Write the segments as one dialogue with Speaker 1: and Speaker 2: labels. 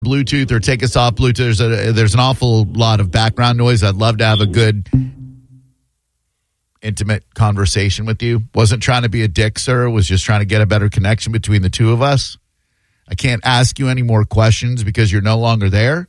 Speaker 1: Bluetooth or take us off Bluetooth. There's an awful lot of background noise. I'd love to have a good, intimate conversation with you. Wasn't trying to be a dick, sir. Was just trying to get a better connection between the two of us. I can't ask you any more questions because you're no longer there.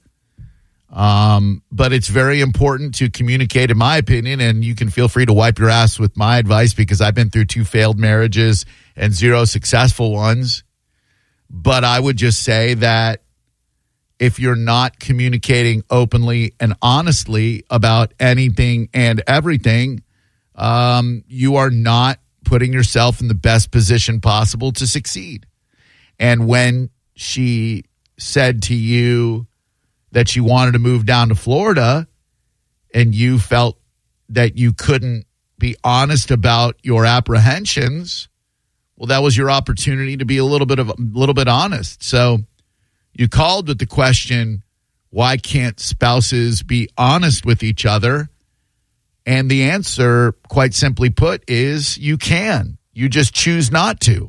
Speaker 1: But it's very important to communicate, in my opinion, and you can feel free to wipe your ass with my advice because I've been through 2 failed marriages and 0 successful ones. But I would just say that if you're not communicating openly and honestly about anything and everything, you are not putting yourself in the best position possible to succeed. And when she said to you that she wanted to move down to Florida and you felt that you couldn't be honest about your apprehensions, well, that was your opportunity to be a little bit honest. So you called with the question, why can't spouses be honest with each other? And the answer, quite simply put, is you can. You just choose not to.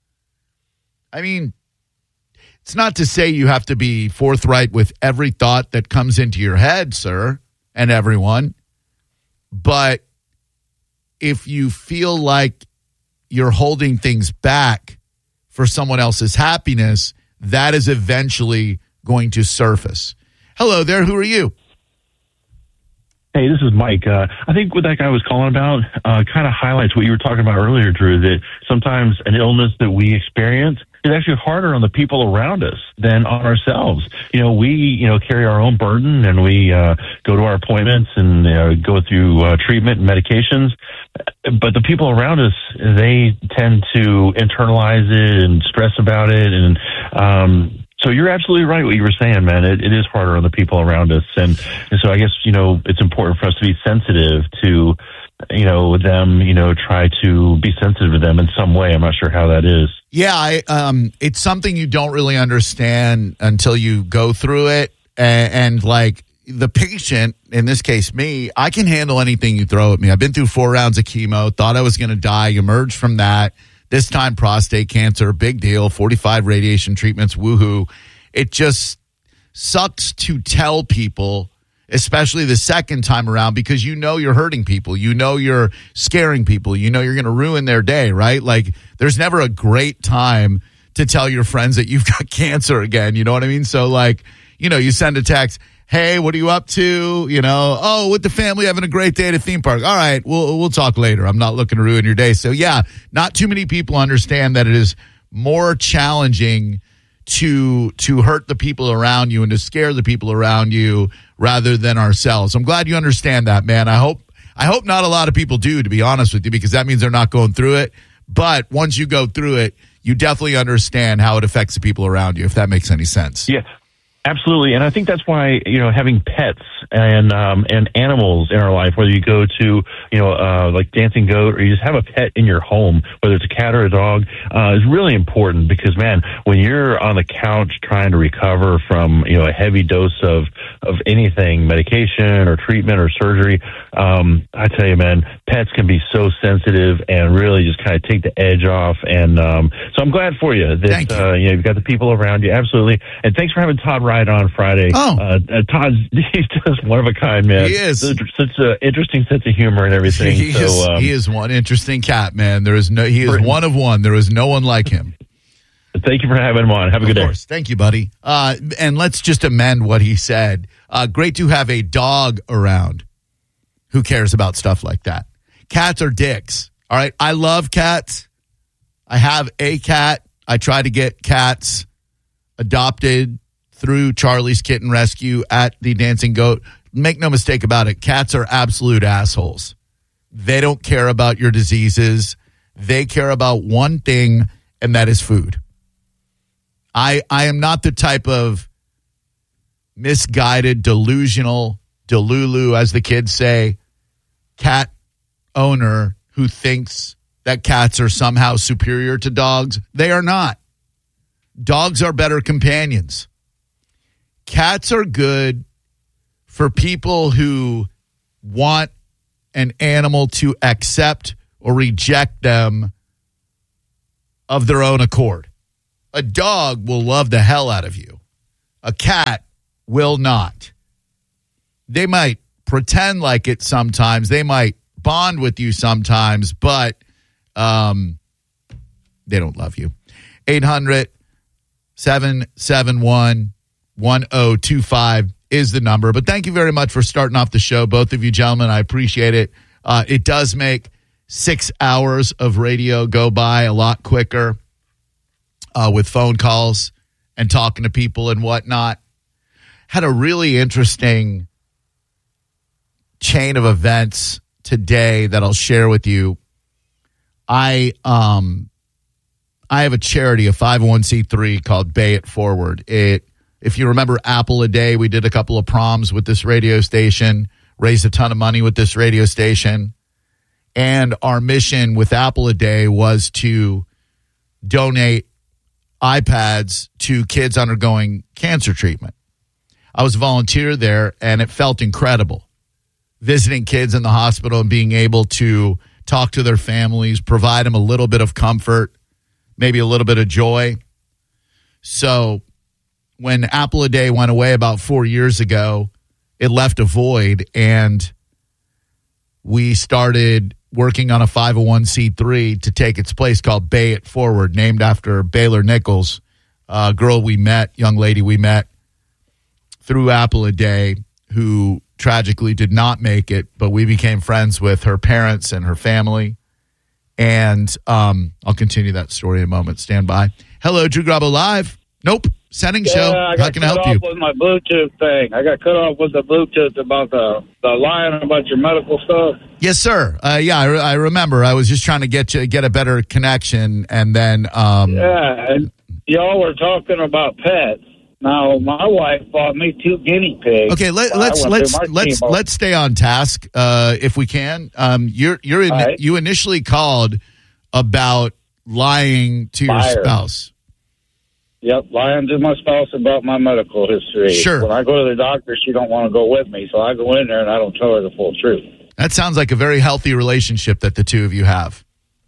Speaker 1: I mean, it's not to say you have to be forthright with every thought that comes into your head, sir, and everyone. But if you feel like you're holding things back for someone else's happiness, that is eventually going to surface. Hello there. Who are you?
Speaker 2: Hey, this is Mike. I think what that guy was calling about kind of highlights what you were talking about earlier, Drew, that sometimes an illness that we experience is actually harder on the people around us than on ourselves. We carry our own burden and we go to our appointments and go through treatment and medications. But the people around us, they tend to internalize it and stress about it. And so you're absolutely right what you were saying, man. It is harder on the people around us. And so I guess, it's important for us to be sensitive to, them, try to be sensitive to them in some way. I'm not sure how that is.
Speaker 1: Yeah, it's something you don't really understand until you go through it. And like the patient, in this case, me, I can handle anything you throw at me. I've been through 4 rounds of chemo, thought I was going to die, emerged from that. This time, prostate cancer, big deal, 45 radiation treatments, woohoo. It just sucks to tell people, especially the second time around, because you're hurting people. You're scaring people. You're going to ruin their day, right? Like, there's never a great time to tell your friends that you've got cancer again. You know what I mean? So, like, you send a text, hey, what are you up to? With the family, having a great day at a theme park. All right, we'll talk later. I'm not looking to ruin your day. So, yeah, not too many people understand that it is more challenging to hurt the people around you and to scare the people around you rather than ourselves. I'm glad you understand that, man. I hope not a lot of people do, to be honest with you, because that means they're not going through it. But once you go through it, you definitely understand how it affects the people around you, if that makes any sense.
Speaker 2: Yeah. Absolutely, and I think that's why having pets and animals in our life, whether you go to like Dancing Goat or you just have a pet in your home, whether it's a cat or a dog, is really important because, man, when you're on the couch trying to recover from a heavy dose of anything, medication or treatment or surgery, I tell you, man, pets can be so sensitive and really just kind of take the edge off. And so I'm glad for you that you've got the people around you, absolutely. And thanks for having Todd Wright on Friday. Todd's he's just one of a kind, man.
Speaker 1: He is
Speaker 2: such an interesting sense of humor and everything.
Speaker 1: He is one interesting cat, man. He is one of one. There is no one like him.
Speaker 2: Thank you for having him on. Have a good day.
Speaker 1: Thank you, buddy. And let's just amend what he said. Great to have a dog around who cares about stuff like that. Cats are dicks. All right. I love cats. I have a cat. I try to get cats adopted through Charlie's Kitten Rescue at the Dancing Goat. Make no mistake about it. Cats are absolute assholes. They don't care about your diseases. They care about one thing, and that is food. I am not the type of misguided, delusional, delulu, as the kids say, cat owner who thinks that cats are somehow superior to dogs. They are not. Dogs are better companions. Cats are good for people who want an animal to accept or reject them of their own accord. A dog will love the hell out of you. A cat will not. They might pretend like it sometimes. They might bond with you sometimes, but they don't love you. 800-771-1025 is the number. But thank you very much for starting off the show, both of you gentlemen. I appreciate it. It does make 6 hours of radio go by a lot quicker with phone calls and talking to people and whatnot. Had a really interesting chain of events today that I'll share with you. I have a charity, a 501c3 called Bay It Forward. If you remember Apple a Day, we did a couple of proms with this radio station, raised a ton of money with this radio station. And our mission with Apple a Day was to donate iPads to kids undergoing cancer treatment. I was a volunteer there, and it felt incredible. Visiting kids in the hospital and being able to talk to their families, provide them a little bit of comfort, maybe a little bit of joy. So when Apple a Day went away about 4 years ago, it left a void, and we started working on a 501c3 to take its place called Bay It Forward, named after Baylor Nichols, a young lady we met through Apple a Day, who tragically did not make it, but we became friends with her parents and her family. And I'll continue that story in a moment. Stand by. Hello, Drew Garabo Live. Nope. Setting show. How can I help you?
Speaker 3: I got cut off with my Bluetooth thing. I got cut off with the Bluetooth about the lying about your medical stuff.
Speaker 1: Yes, sir. Yeah, I remember. I was just trying to get a better connection, and then
Speaker 3: yeah, and y'all were talking about pets. Now, my wife bought me 2 guinea pigs.
Speaker 1: Okay, let's stay on task if we can. You initially called about lying to your spouse.
Speaker 3: Yep, lying to my spouse about my medical history.
Speaker 1: Sure.
Speaker 3: When I go to the doctor, she don't want to go with me, so I go in there and I don't tell her the full truth.
Speaker 1: That sounds like a very healthy relationship that the two of you have.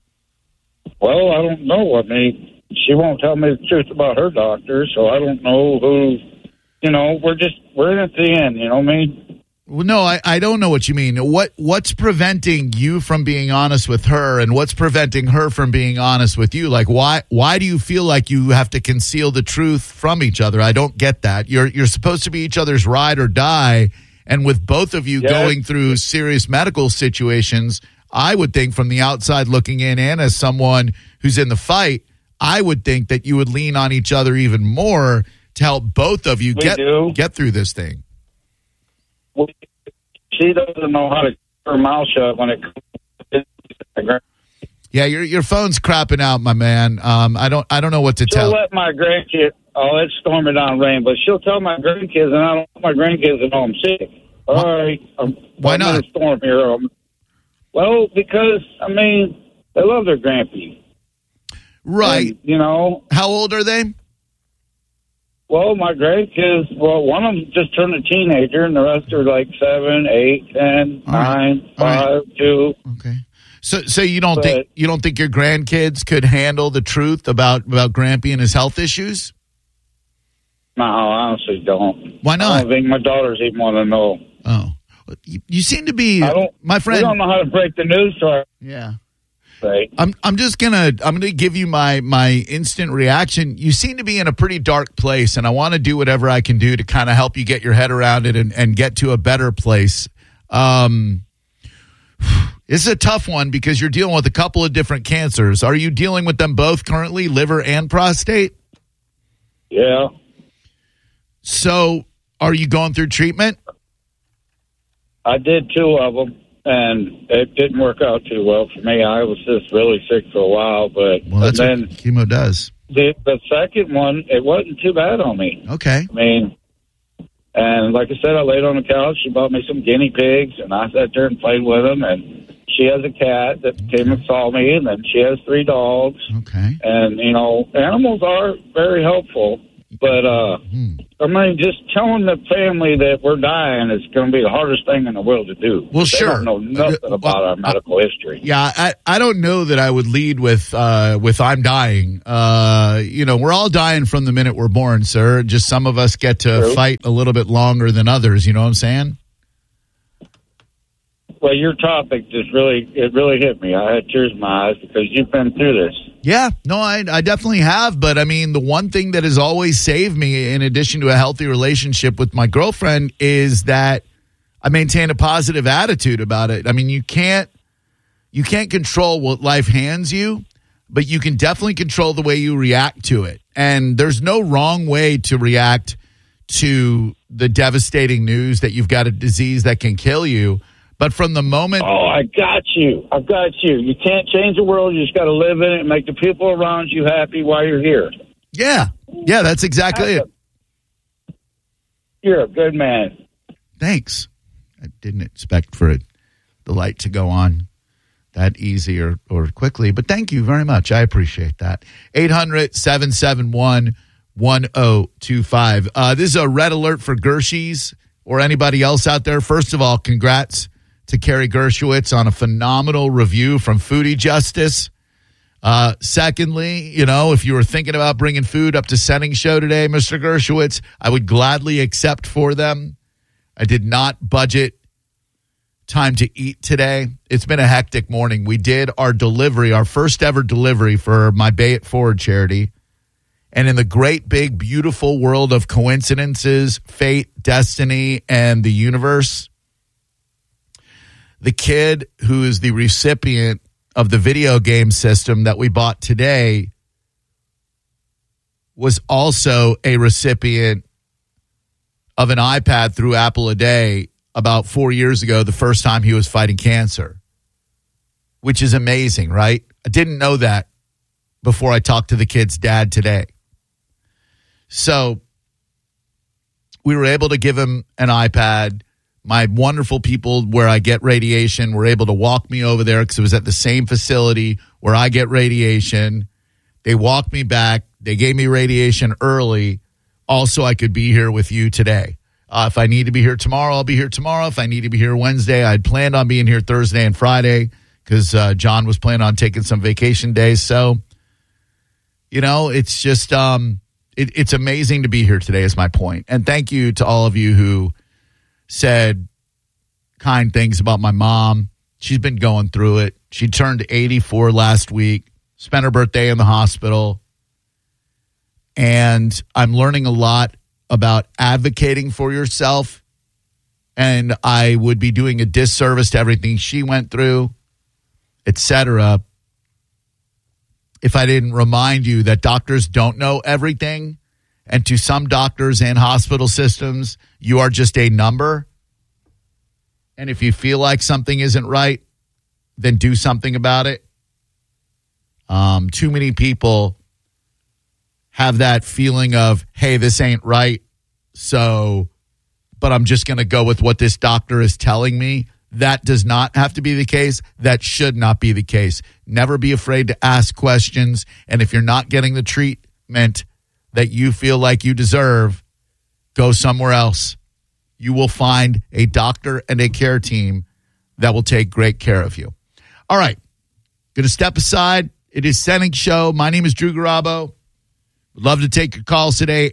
Speaker 3: Well, I don't know. I mean, she won't tell me the truth about her doctor, so I don't know who. You know, we're in at the end. You know what I mean?
Speaker 1: Well, no, I don't know what you mean. What's preventing you from being honest with her, and what's preventing her from being honest with you? Like, why do you feel like you have to conceal the truth from each other? I don't get that. You're supposed to be each other's ride or die, and with both of you going through serious medical situations, I would think from the outside looking in, and as someone who's in the fight, I would think that you would lean on each other even more to help both of you get through this thing.
Speaker 3: She doesn't know how to keep her mouth shut when it comes to.
Speaker 1: Yeah, your phone's crapping out, my man. I don't know what to tell.
Speaker 3: She'll let my grandkids. Oh, it's storming down rain, but she'll tell my grandkids, and I don't want my grandkids to know I'm sick. All right,
Speaker 1: why not?
Speaker 3: I'm in a storm here. Well, because I mean they love their grandpa.
Speaker 1: Right.
Speaker 3: And, you know.
Speaker 1: How old are they?
Speaker 3: Well, my grandkids, one of them just turned a teenager, and the rest are like 7, 8, 10, 9, 5, 2.
Speaker 1: Okay. So you don't think your grandkids could handle the truth about Grampy and his health issues?
Speaker 3: No, I honestly don't.
Speaker 1: Why not?
Speaker 3: I don't think my daughters even want to know.
Speaker 1: Oh, you seem to be my friend.
Speaker 3: We don't know how to break the news to our.
Speaker 1: Yeah.
Speaker 3: Right.
Speaker 1: I'm gonna give you my instant reaction. You seem to be in a pretty dark place, and I want to do whatever I can do to kind of help you get your head around it and get to a better place. This is a tough one because you're dealing with a couple of different cancers. Are you dealing with them both currently, liver and prostate?
Speaker 3: Yeah.
Speaker 1: So, are you going through treatment?
Speaker 3: I did 2 of them. And it didn't work out too well for me. I was just really sick for a while, but
Speaker 1: that's what chemo does.
Speaker 3: The second one, it wasn't too bad on me.
Speaker 1: Okay.
Speaker 3: I mean, and like I said, I laid on the couch. She bought me some guinea pigs, and I sat there and played with them. And she has a cat that came and saw me, and then she has 3 dogs.
Speaker 1: Okay.
Speaker 3: And, you know, animals are very helpful. But, I mean, just telling the family that we're dying is going to be the hardest thing in the world to do.
Speaker 1: Well,
Speaker 3: they
Speaker 1: sure.
Speaker 3: don't know nothing about our medical history.
Speaker 1: Yeah, I don't know that I would lead with I'm dying. We're all dying from the minute we're born, sir. Just some of us get to fight a little bit longer than others. You know what I'm saying?
Speaker 3: Well, your topic just really hit me. I had tears in my eyes because you've been through this.
Speaker 1: Yeah, no, I definitely have. But I mean, the one thing that has always saved me, in addition to a healthy relationship with my girlfriend, is that I maintain a positive attitude about it. I mean, you can't control what life hands you, but you can definitely control the way you react to it. And there's no wrong way to react to the devastating news that you've got a disease that can kill you. But from the moment...
Speaker 3: Oh, I got you. I've got you. You can't change the world. You just got to live in it and make the people around you happy while you're here.
Speaker 1: Yeah. Yeah, that's exactly it.
Speaker 3: You're a good man.
Speaker 1: Thanks. I didn't expect for the light to go on that easy or quickly, but thank you very much. I appreciate that. 800-771-1025. This is a red alert for Gershie's or anybody else out there. First of all, congrats to Carrie Gershowitz on a phenomenal review from Foodie Justice. Secondly, if you were thinking about bringing food up to Setting Show today, Mr. Gershowitz, I would gladly accept for them. I did not budget time to eat today. It's been a hectic morning. We did our first ever delivery for my Bay It Forward charity. And in the great, big, beautiful world of coincidences, fate, destiny, and the universe, the kid who is the recipient of the video game system that we bought today was also a recipient of an iPad through Apple a Day about 4 years ago, the first time he was fighting cancer, which is amazing, right? I didn't know that before I talked to the kid's dad today. So we were able to give him an iPad. My wonderful people where I get radiation were able to walk me over there because it was at the same facility where I get radiation. They walked me back. They gave me radiation early. Also, I could be here with you today. If I need to be here tomorrow, I'll be here tomorrow. If I need to be here Wednesday, I'd planned on being here Thursday and Friday because John was planning on taking some vacation days. So, it's just it's amazing to be here today is my point. And thank you to all of you who said kind things about my mom. She's been going through it. She turned 84 last week, spent her birthday in the hospital. And I'm learning a lot about advocating for yourself. And I would be doing a disservice to everything she went through, etc., if I didn't remind you that doctors don't know everything. And to some doctors and hospital systems, you are just a number. And if you feel like something isn't right, then do something about it. Too many people have that feeling of, hey, this ain't right. But I'm just going to go with what this doctor is telling me. That does not have to be the case. That should not be the case. Never be afraid to ask questions. And if you're not getting the treatment that you feel like you deserve, go somewhere else. You will find a doctor and a care team that will take great care of you. All right. Going to step aside. It is Setting Show. My name is Drew Garabo. Would love to take your calls today.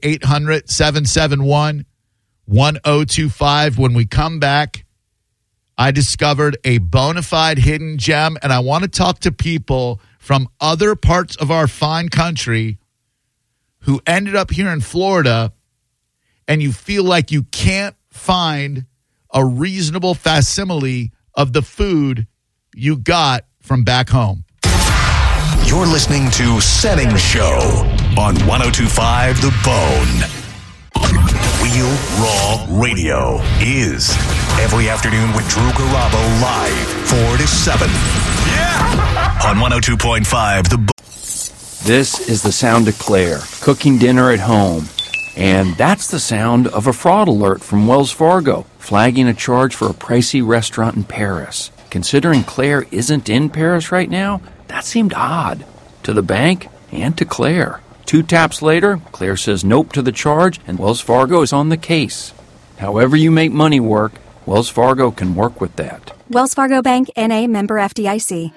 Speaker 1: 800-771-1025. When we come back, I discovered a bona fide hidden gem, and I want to talk to people from other parts of our fine country who ended up here in Florida, and you feel like you can't find a reasonable facsimile of the food you got from back home.
Speaker 4: You're listening to Setting Show on 102.5 The Bone. Real Raw Radio is every afternoon with Drew Garabo live 4 to 7. Yeah! On 102.5 The Bone.
Speaker 5: This is the sound of Claire cooking dinner at home. And that's the sound of a fraud alert from Wells Fargo, flagging a charge for a pricey restaurant in Paris. Considering Claire isn't in Paris right now, that seemed odd to the bank and to Claire. 2 taps later, Claire says nope to the charge, and Wells Fargo is on the case. However you make money work, Wells Fargo can work with that.
Speaker 6: Wells Fargo Bank, N.A., member FDIC.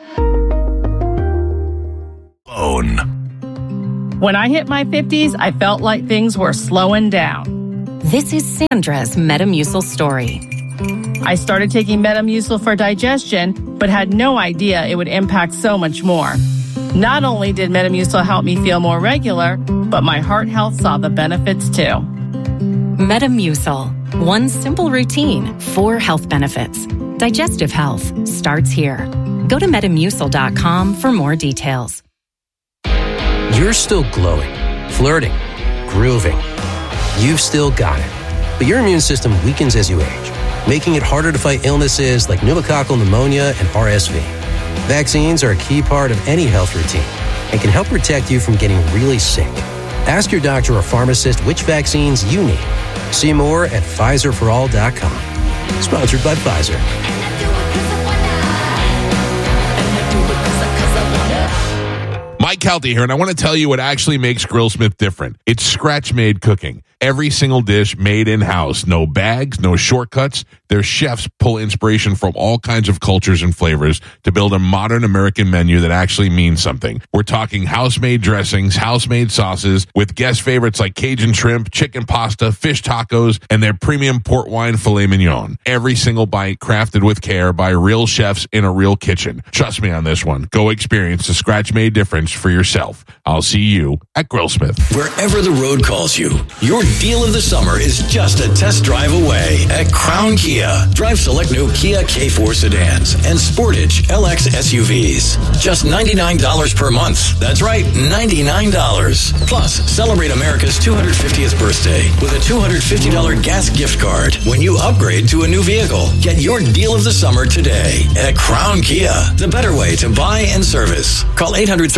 Speaker 4: Bone.
Speaker 7: When I hit my 50s, I felt like things were slowing down.
Speaker 8: This is Sandra's Metamucil story.
Speaker 7: I started taking Metamucil for digestion, but had no idea it would impact so much more. Not only did Metamucil help me feel more regular, but my heart health saw the benefits too.
Speaker 8: Metamucil. One simple routine, 4 health benefits. Digestive health starts here. Go to Metamucil.com for more details.
Speaker 9: You're still glowing, flirting, grooving. You've still got it. But your immune system weakens as you age, making it harder to fight illnesses like pneumococcal pneumonia and RSV. Vaccines are a key part of any health routine and can help protect you from getting really sick. Ask your doctor or pharmacist which vaccines you need. See more at PfizerForAll.com. Sponsored by Pfizer.
Speaker 10: Mike Kelty here, and I want to tell you what actually makes Grillsmith different. It's scratch-made cooking. Every single dish made in-house. No bags, no shortcuts. Their chefs pull inspiration from all kinds of cultures and flavors to build a modern American menu that actually means something. We're talking house-made dressings, house-made sauces, with guest favorites like Cajun shrimp, chicken pasta, fish tacos, and their premium port wine filet mignon. Every single bite crafted with care by real chefs in a real kitchen. Trust me on this one. Go experience the scratch-made difference for yourself. I'll see you at Grillsmith.
Speaker 11: Wherever the road calls you, your deal of the summer is just a test drive away at Crown Kia. Drive select new Kia K4 sedans and Sportage LX SUVs. Just $99 per month. That's right, $99. Plus, celebrate America's 250th birthday with a $250 gas gift card when you upgrade to a new vehicle. Get your deal of the summer today at Crown Kia, the better way to buy and service. Call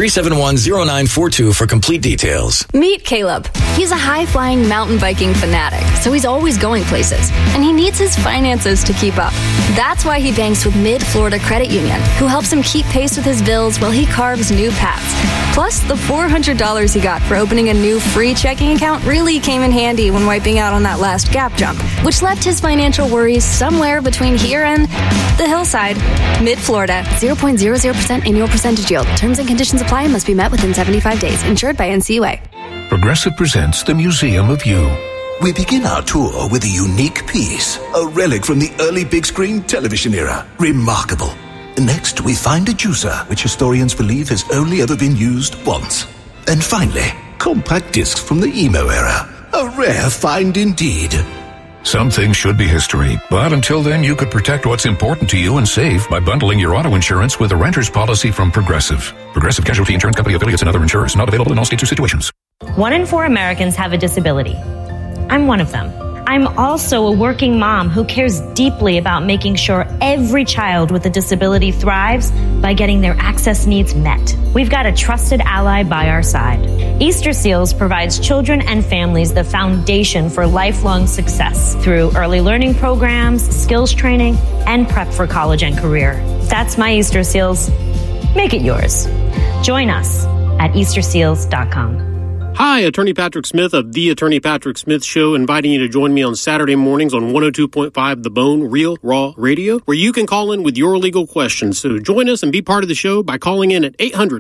Speaker 11: 800-371-0942 for complete details.
Speaker 12: Meet Caleb. He's a high-flying mountain biking fanatic, so he's always going places, and he needs his finances to keep up. That's why he banks with Mid-Florida Credit Union, who helps him keep pace with his bills while he carves new paths. Plus, the $400 he got for opening a new free checking account really came in handy when wiping out on that last gap jump, which left his financial worries somewhere between here and the hillside. Mid-Florida, 0.00% annual percentage yield. Terms and conditions apply and must be met within 75 days. Insured by NCUA.
Speaker 13: Progressive presents the Museum of You.
Speaker 14: We begin our tour with a unique piece, a relic from the early big screen television era. Remarkable. Next, we find a juicer, which historians believe has only ever been used once. And finally, compact discs from the emo era. A rare find indeed.
Speaker 13: Some things should be history, but until then, you could protect what's important to you and save by bundling your auto insurance with a renter's policy from Progressive. Progressive Casualty Insurance Company affiliates and other insurers. Not available in all states or situations.
Speaker 15: 1 in 4 Americans have a disability. I'm one of them. I'm also a working mom who cares deeply about making sure every child with a disability thrives by getting their access needs met. We've got a trusted ally by our side. Easter Seals provides children and families the foundation for lifelong success through early learning programs, skills training, and prep for college and career. That's my Easter Seals. Make it yours. Join us at EasterSeals.com.
Speaker 16: Hi, Attorney Patrick Smith of The Attorney Patrick Smith Show, inviting you to join me on Saturday mornings on 102.5 The Bone, Real Raw Radio, where you can call in with your legal questions. So join us and be part of the show by calling in at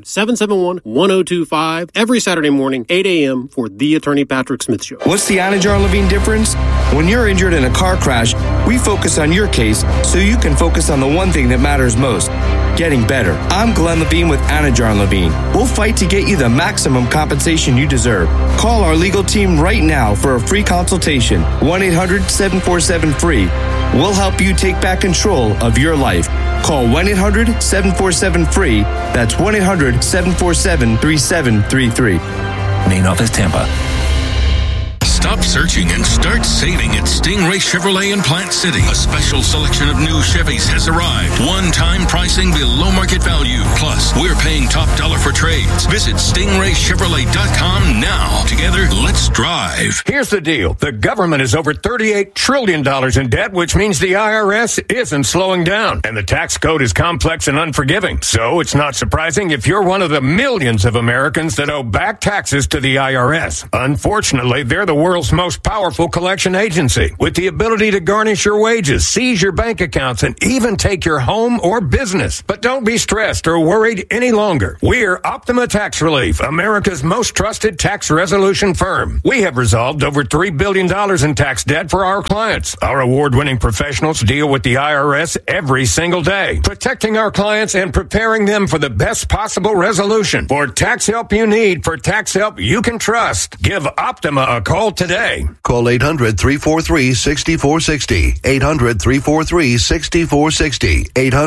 Speaker 16: 800-771-1025 every Saturday morning, 8 a.m. for The Attorney Patrick Smith Show.
Speaker 17: What's the Anajar Levine difference? When you're injured in a car crash, we focus on your case so you can focus on the one thing that matters most, getting better. I'm Glenn Levine with Anajar Levine. We'll fight to get you the maximum compensation you deserve. Call our legal team right now for a free consultation. 1-800-747-FREE. We'll help you take back control of your life. Call 1-800-747-FREE. That's 1-800-747-3733.
Speaker 13: Main office, Tampa. Stop searching and start saving at Stingray Chevrolet in Plant City. A special selection of new Chevys has arrived. One-time pricing below market value. Plus, we're paying top dollar for trades. Visit StingrayChevrolet.com now. Together, let's drive.
Speaker 18: Here's the deal. The government is over $38 trillion in debt, which means the IRS isn't slowing down. And the tax code is complex and unforgiving. So it's not surprising if you're one of the millions of Americans that owe back taxes to the IRS. Unfortunately, they're the world's most powerful collection agency, with the ability to garnish your wages, seize your bank accounts, and even take your home or business. But don't be stressed or worried any longer. We're Optima Tax Relief, America's most trusted tax resolution firm. We have resolved over $3 billion in tax debt for our clients. Our award-winning professionals deal with the IRS every single day, protecting our clients and preparing them for the best possible resolution. For tax help you need, for tax help you can trust, give Optima a call today.
Speaker 19: Call 800-343-6460. 800-343-6460.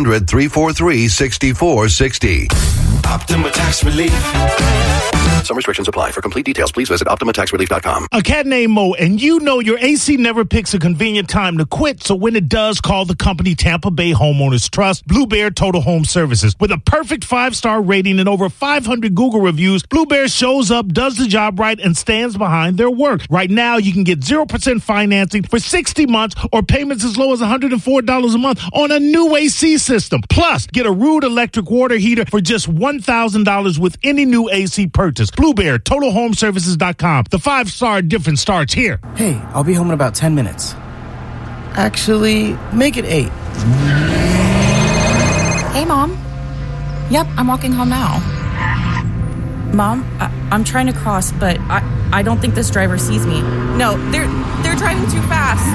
Speaker 19: 800-343-6460.
Speaker 14: Optima Tax Relief. Some restrictions apply. For complete details, please visit OptimaTaxRelief.com.
Speaker 20: A cat named Mo, and you know your AC never picks a convenient time to quit, so when it does, call the company Tampa Bay Homeowners Trust, Blue Bear Total Home Services. With a perfect 5-star rating and over 500 Google reviews, Blue Bear shows up, does the job right, and stands behind their work. Right now, you can get 0% financing for 60 months or payments as low as $104 a month on a new AC system. Plus, get a Rude electric water heater for just $1,000 with any new AC purchase. Blue Bear, TotalHomeservices.com. The 5-star difference starts here.
Speaker 21: Hey, I'll be home in about 10 minutes. Actually, make it 8.
Speaker 22: Hey, Mom. Yep, I'm walking home now. Mom, I'm trying to cross, but I don't think this driver sees me. No, they're driving too fast.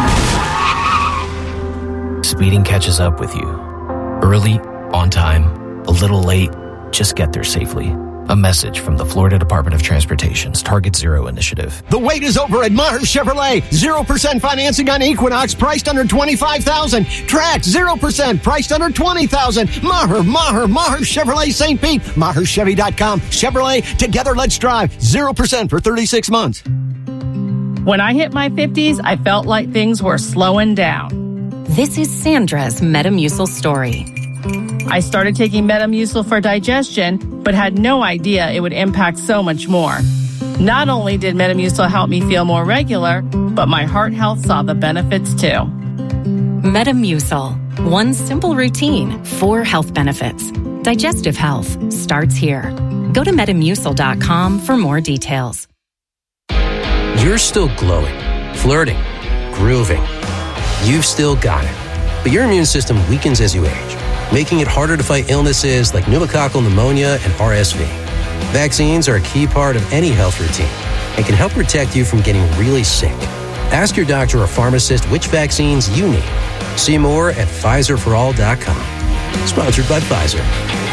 Speaker 22: Mom!
Speaker 23: Speeding catches up with you. Early, on time, a little late, just get there safely. A message from the Florida Department of Transportation's Target Zero initiative.
Speaker 24: The wait is over at Maher Chevrolet. 0% financing on Equinox, priced under $25,000. Trax, 0%, priced under $20,000. Maher Chevrolet St. Pete. MaherChevy.com. Chevrolet, together let's drive. 0% for 36 months.
Speaker 7: When I hit my 50s, I felt like things were slowing down.
Speaker 8: This is Sandra's Metamucil story.
Speaker 7: I started taking Metamucil for digestion, but had no idea it would impact so much more. Not only did Metamucil help me feel more regular, but my heart health saw the benefits too.
Speaker 8: Metamucil. One simple routine, 4 health benefits. Digestive health starts here. Go to Metamucil.com for more details.
Speaker 9: You're still glowing, flirting, grooving. You've still got it. But your immune system weakens as you age, making it harder to fight illnesses like pneumococcal pneumonia and RSV. Vaccines are a key part of any health routine and can help protect you from getting really sick. Ask your doctor or pharmacist which vaccines you need. See more at PfizerForAll.com. Sponsored by Pfizer.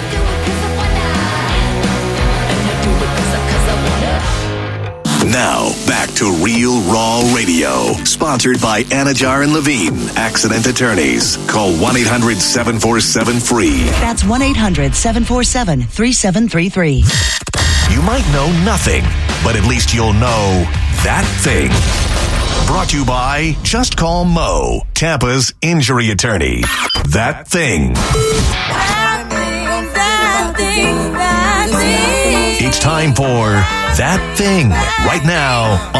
Speaker 4: Now, back to Real Raw Radio. Sponsored by Anajar and Levine, accident attorneys. Call 1-800-747-FREE.
Speaker 25: That's 1-800-747-3733.
Speaker 4: You might know nothing, but at least you'll know that thing. Brought to you by Just Call Mo, Tampa's injury attorney. That thing. It's time for That Thing right now